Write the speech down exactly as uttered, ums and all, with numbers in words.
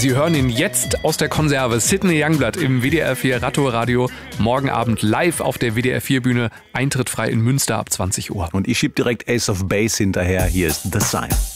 Sie hören ihn jetzt aus der Konserve. Sidney Youngblood im W D R vier Ratto Radio. Morgen Abend live auf der W D R vier Bühne. Eintritt frei in Münster ab zwanzig Uhr. Und ich schieb direkt Ace of Base hinterher. Hier ist The Sign.